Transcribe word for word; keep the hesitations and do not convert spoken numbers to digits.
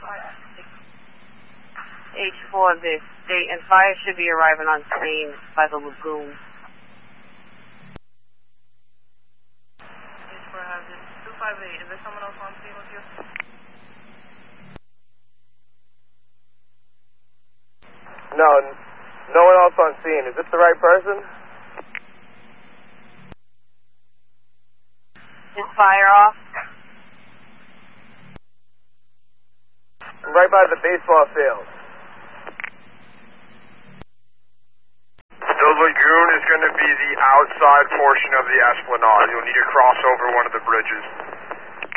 H four, the state and fire should be arriving on scene by the lagoon. H four has it. two five eight, is there someone else on scene with you? No, no one else on scene. Is this the right person? Is fire off? I'm right by the baseball field. The lagoon is going to be the outside portion of the Esplanade. You'll need to cross over one of the bridges.